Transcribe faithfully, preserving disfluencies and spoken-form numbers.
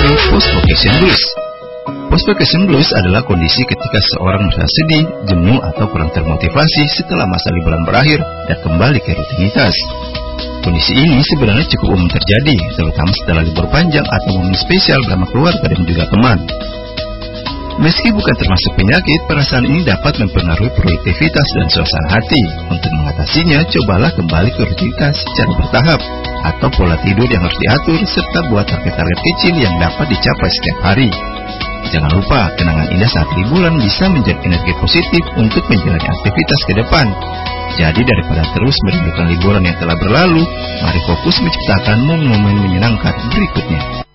baru, Post Vacation Blues. Post Vacation Blues adalah kondisi ketika seseorang merasa sedih, jenuh, atau kurang termotivasi setelah masa liburan berakhir dan kembali ke rutinitas. Kondisi ini sebenarnya cukup umum terjadi, terutama setelah libur panjang atau momen spesial bersama keluarga dan juga teman. Meski bukan termasuk penyakit, perasaan ini dapat mempengaruhi produktivitas dan suasana hati. Untuk mengatasinya, cobalah kembali ke rutinitas secara bertahap, atau pola tidur yang harus diatur, serta buat target-target kecil yang dapat dicapai setiap hari. Jangan lupa, kenangan indah saat liburan bisa menjadi energi positif untuk menjalani aktivitas ke depan. Jadi daripada terus merindukan liburan yang telah berlalu, mari fokus menciptakan momen-momen menyenangkan berikutnya.